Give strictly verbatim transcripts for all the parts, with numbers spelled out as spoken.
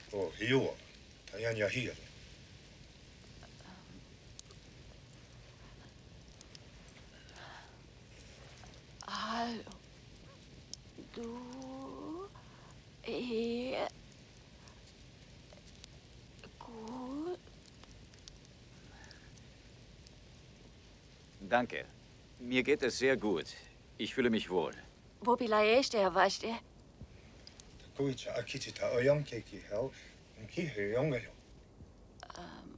Oh, hier. Tanja hier. Hallo. Du hier. Gut. Danke. Mir geht es sehr gut. Ich fühle mich wohl. Wo ist der, weißt du? Kuitsa akitsi ta oyang keki hel. Ki he yongelo. Ähm,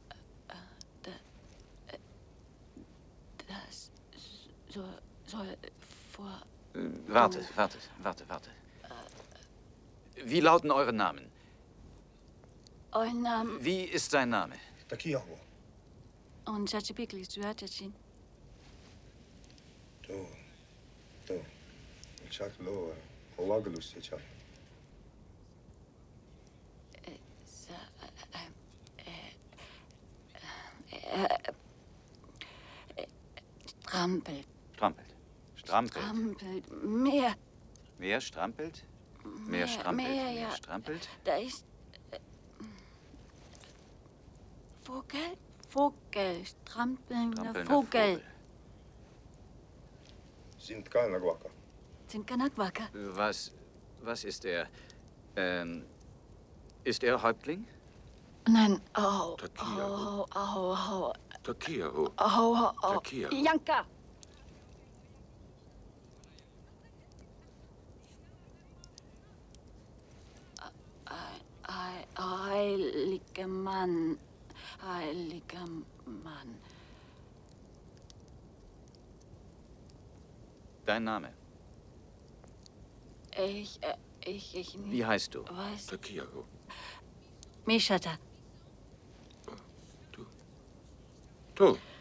das soll, soll vor... Warte, warte, warte, warte. Wie lauten eure Namen? Euer Name... Wie ist sein Name? Takiyahu. Und Chachipikli, Suatachin. Do. Do. Chak lo. Owagalus chak. Strampelt. Strampelt. Strampelt. Strampelt. Mehr. Mehr strampelt? Mehr strampelt. Mehr, Mehr ja. strampelt? Da ist... Äh, Vogel? Vogel. Strampelnder Strampelnder Vogel. Vogel. Sind Kanagwaka. Sind Kanagwaka. Was... was ist er? Ähm... Ist er Häuptling? Nein, au, Takiyahu. au, au, au, Takiyahu. au, au, au. Takiyahu. Janka! Ein heiliger Mann, heiliger Mann. Dein Name? Ich, äh, ich, ich... Wie heißt du? Weiß... Takiyahu. Mishata. Du. Du.